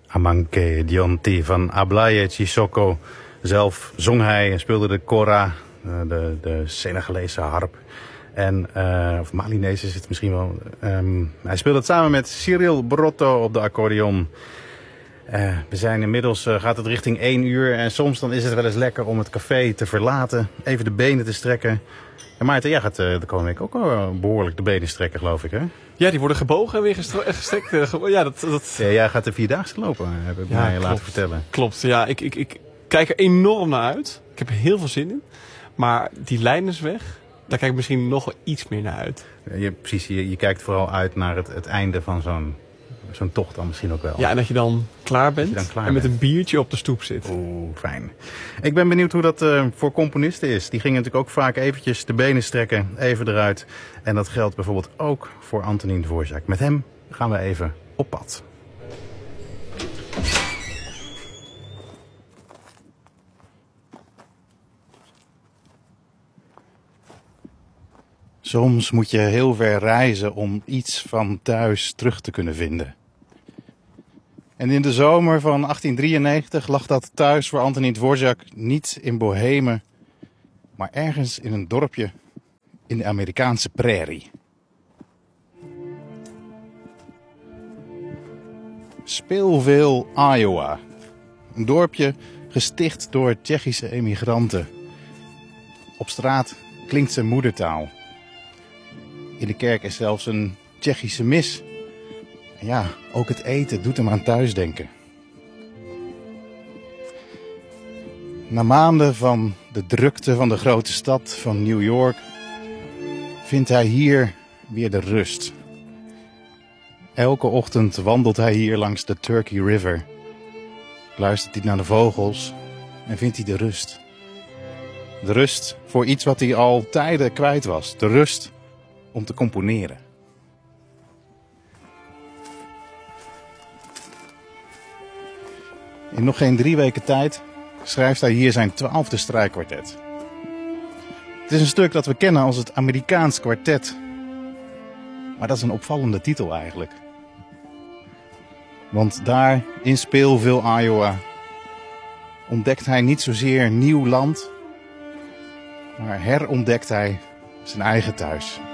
Amanke Dionti van Ablaye Cissokho. Zelf zong hij en speelde de kora, de Senegalese harp. En, of Malinese is het misschien wel. Hij speelde het samen met Cyril Brotto op de accordeon. We zijn inmiddels, gaat het richting 1 uur. En soms dan is het wel eens lekker om het café te verlaten. Even de benen te strekken. En Maarten, jij gaat de komende week ook behoorlijk de benen strekken, geloof ik, hè? Ja, die worden gebogen en weer gestrekt. Ja, Ja, jij gaat de 4-daagse lopen, heb ik mij laten vertellen. Klopt, ja. Ik kijk er enorm naar uit. Ik heb er heel veel zin in. Maar die Leidersweg, daar kijk ik misschien nog wel iets meer naar uit. Precies, je kijkt vooral uit naar het einde van zo'n tocht dan misschien ook wel. Ja, en dat je dan klaar bent en met een biertje op de stoep zit. Oeh, fijn. Ik ben benieuwd hoe dat voor componisten is. Die gingen natuurlijk ook vaak eventjes de benen strekken, even eruit. En dat geldt bijvoorbeeld ook voor Antonín Dvořák. Met hem gaan we even op pad. Soms moet je heel ver reizen om iets van thuis terug te kunnen vinden. En in de zomer van 1893 lag dat thuis voor Antonín Dvořák niet in Bohemen, maar ergens in een dorpje in de Amerikaanse prairie. Spillville, Iowa. Een dorpje gesticht door Tsjechische emigranten. Op straat klinkt zijn moedertaal. In de kerk is zelfs een Tsjechische mis. En ja, ook het eten doet hem aan thuisdenken. Na maanden van de drukte van de grote stad van New York vindt hij hier weer de rust. Elke ochtend wandelt hij hier langs de Turkey River. Luistert hij naar de vogels en vindt hij de rust. De rust voor iets wat hij al tijden kwijt was. De rust om te componeren. In nog geen 3 weken tijd schrijft hij hier zijn 12e strijkkwartet. Het is een stuk dat we kennen als het Amerikaans kwartet. Maar dat is een opvallende titel eigenlijk. Want daar in Spillville, Iowa, ontdekt hij niet zozeer nieuw land, maar herontdekt hij zijn eigen thuis.